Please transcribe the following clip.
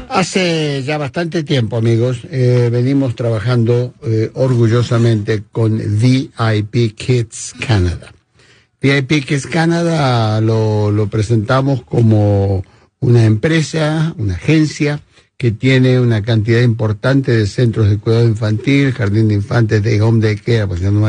Hace ya bastante tiempo, amigos, venimos trabajando orgullosamente con VIP Kids Canada. VIP Kids Canada lo presentamos como una empresa, una agencia que tiene una cantidad importante de centros de cuidado infantil, jardín de infantes, de home daycare, pues